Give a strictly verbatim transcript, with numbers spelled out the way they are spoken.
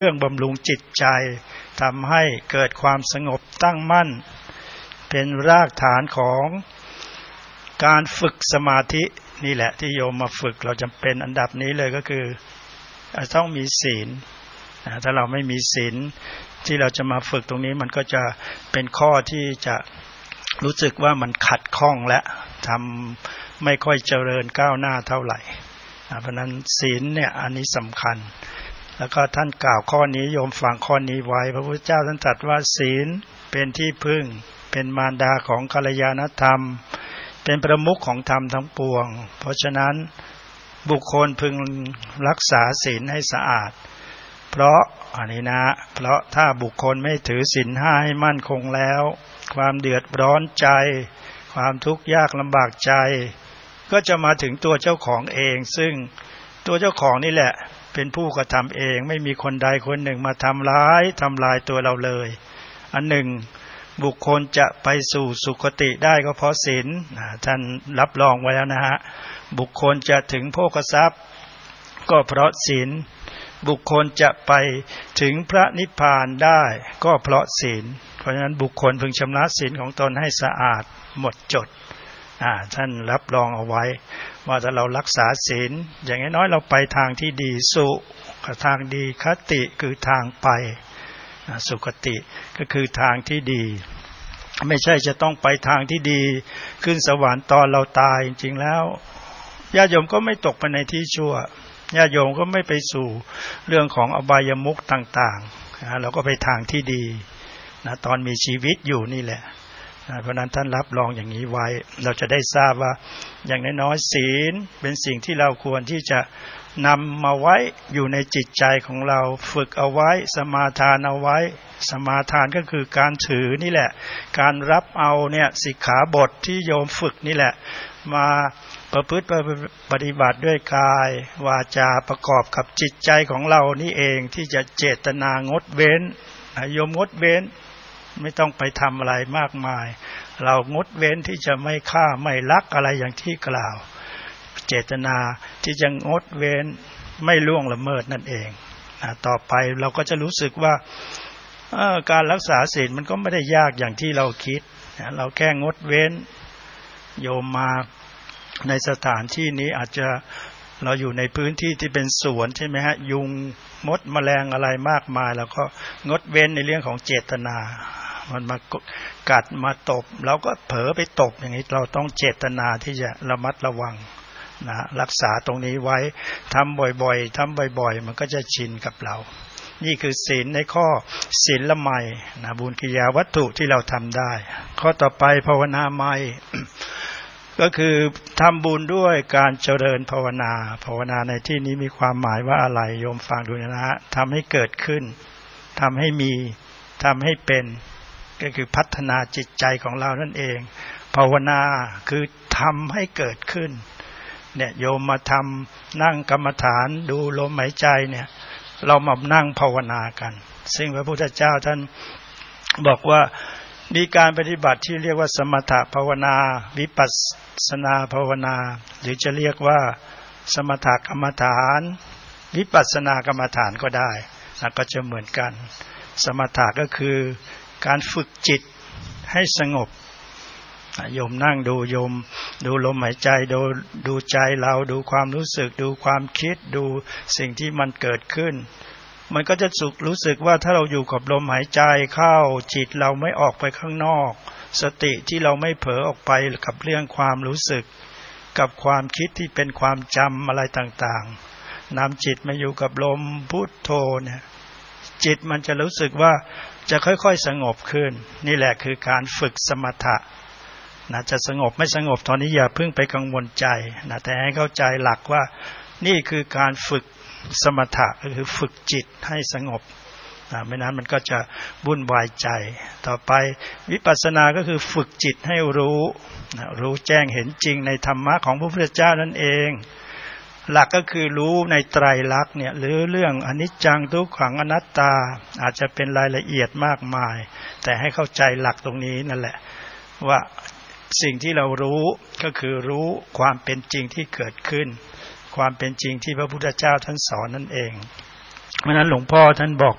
เครื่องบำรุงจิตใจทำให้เกิดความสงบตั้งมั่นเป็นรากฐานของการฝึกสมาธินี่แหละที่โยมมาฝึกเราจำเป็นอันดับนี้เลยก็คือต้องมีศีลถ้าเราไม่มีศีลที่เราจะมาฝึกตรงนี้มันก็จะเป็นข้อที่จะรู้สึกว่ามันขัดข้องและทำไม่ค่อยเจริญก้าวหน้าเท่าไหร่เพราะนั้นศีลเนี่ยอันนี้สำคัญแล้วก็ท่านกล่าวข้อนี้โยมฟังข้อนี้ไว้พระพุทธเจ้าท่านตรัสว่าศีลเป็นที่พึ่งเป็นมารดาของกัลยาณธรรมเป็นประมุขของธรรมทั้งปวงเพราะฉะนั้นบุคคลพึงรักษาศีลให้สะอาดเพราะอันนี้นะเพราะถ้าบุคคลไม่ถือศีลห้าให้มั่นคงแล้วความเดือดร้อนใจความทุกข์ยากลำบากใจก็จะมาถึงตัวเจ้าของเองซึ่งตัวเจ้าของนี่แหละเป็นผู้กระทำเองไม่มีคนใดคนหนึ่งมาทำร้ายทำลายตัวเราเลยอันหนึ่งบุคคลจะไปสู่สุคติได้ก็เพราะศีลท่านรับรองไว้แล้วนะฮะบุคคลจะถึงโภคทรัพย์ก็เพราะศีลบุคคลจะไปถึงพระนิพพานได้ก็เพราะศีลเพราะฉะนั้นบุคคลพึงชำระศีลของตนให้สะอาดหมดจดอ่าท่านรับรองเอาไว้ว่าถ้าเรารักษาศีลอย่างน้อยเราไปทางที่ดีสุทางดีคติคือทางไปสุคติก็คือทางที่ดีไม่ใช่จะต้องไปทางที่ดีขึ้นสวรรค์ตอนเราตายจริงๆแล้วญาติโยมก็ไม่ตกไปในที่ชั่วญาติโยมก็ไม่ไปสู่เรื่องของอบายมุขต่างๆนะเราก็ไปทางที่ดีนะตอนมีชีวิตอยู่นี่แหละนะเพราะนั้นท่านรับรองอย่างนี้ไว้เราจะได้ทราบว่าอย่างน้อยๆศีลเป็นสิ่งที่เราควรที่จะนำมาไว้อยู่ในจิตใจของเราฝึกเอาไว้สมาทานเอาไว้สมาทานก็คือการถือนี่แหละการรับเอาเนี่ยสิกขาบทที่โยมฝึกนี่แหละมาประพฤติปฏิบัติด้วยกายวาจาประกอบกับจิตใจของเรานี่เองที่จะเจตนางดเว้นโยมงดเว้นไม่ต้องไปทำอะไรมากมายเรางดเว้นที่จะไม่ฆ่าไม่ลักอะไรอย่างที่กล่าวเจตนาที่จะงดเว้นไม่ล่วงละเมิดนั่นเองนะต่อไปเราก็จะรู้สึกว่าการรักษาศีลมันก็ไม่ได้ยากอย่างที่เราคิดนะเราแค่งดเว้นโยมมาในสถานที่นี้อาจจะเราอยู่ในพื้นที่ที่เป็นสวนใช่ไหมฮะยุงมดแมลงอะไรมากมายแล้วก็งดเว้นในเรื่องของเจตนามันมากัดมาตบเราก็เผลอไปตบอย่างนี้เราต้องเจตนาที่จะระมัดระวังนะรักษาตรงนี้ไว้ทำบ่อยๆทำบ่อยๆมันก็จะชินกับเรานี่คือศีลในข้อศีลละไมนะบุญกิริยาวัตถุที่เราทำได้ข้อต่อไปภาวนาไมก็คือทำบุญด้วยการเจริญภาวนาภาวนาในที่นี้มีความหมายว่าอะไรโยมฟังดูนะฮะทำให้เกิดขึ้นทำให้มีทำให้เป็นก็คือพัฒนาจิตใจของเรานั่นเองภาวนาคือทำให้เกิดขึ้นเนี่ยโยมมาทำนั่งกรรมฐานดูลมหายใจเนี่ยเรามานั่งภาวนากันซึ่งพระพุทธเจ้าท่านบอกว่ามีการปฏิบัติที่เรียกว่าสมถภาวนาวิปัสสนาภาวนาหรือจะเรียกว่าสมถกรรมฐานวิปัสสนากรรมฐานก็ได้นะก็จะเหมือนกันสมถะก็คือการฝึกจิตให้สงบโยมนั่งดูโยมดูลมหายใจดูดูใจเราดูความรู้สึกดูความคิดดูสิ่งที่มันเกิดขึ้นมันก็จะสุขรู้สึกว่าถ้าเราอยู่กับลมหายใจเข้าจิตเราไม่ออกไปข้างนอกสติที่เราไม่เผลอออกไปกับเรื่องความรู้สึกกับความคิดที่เป็นความจำอะไรต่างๆนำจิตมาอยู่กับลมพุทโธเนี่ยจิตมันจะรู้สึกว่าจะค่อยๆสงบขึ้นนี่แหละคือการฝึกสมถะนะจะสงบไม่สงบตอนนี้อย่าเพิ่งไปกังวลใจนะแต่ให้เข้าใจหลักว่านี่คือการฝึกสมถะก็คือฝึกจิตให้สงบนะไม่นั้นมันก็จะวุ่นวายใจต่อไปวิปัสสนาก็คือฝึกจิตให้รู้นะรู้แจ้งเห็นจริงในธรรมะของพระพุทธเจ้านั่นเองหลักก็คือรู้ในไตรลักษณ์เนี่ยหรือเรื่องอนิจจังทุกขังอนัตตาอาจจะเป็นรายละเอียดมากมายแต่ให้เข้าใจหลักตรงนี้นั่นแหละว่าสิ่งที่เรารู้ก็คือรู้ความเป็นจริงที่เกิดขึ้นความเป็นจริงที่พระพุทธเจ้าท่านสอนนั่นเองเพราะนั้นหลวงพ่อท่านบอก